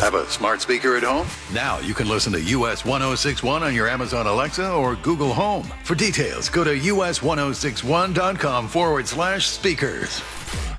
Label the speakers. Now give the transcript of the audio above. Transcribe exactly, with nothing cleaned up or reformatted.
Speaker 1: Have a smart speaker at home? Now you can listen to U S one oh six one on your Amazon Alexa or Google Home. For details, go to us1061.com forward slash speakers.